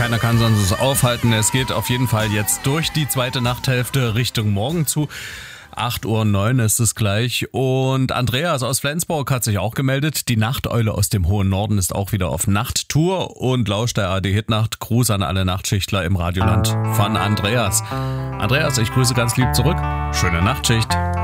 keiner kann uns aufhalten. Es geht auf jeden Fall jetzt durch die zweite Nachthälfte Richtung Morgen zu. 8:09 Uhr ist es gleich. Und Andreas aus Flensburg hat sich auch gemeldet. Die Nachteule aus dem hohen Norden ist auch wieder auf Nachttour und lauscht der ARD-Hitnacht. Gruß an alle Nachtschichtler im Radioland von Andreas. Andreas, ich grüße ganz lieb zurück. Schöne Nachtschicht.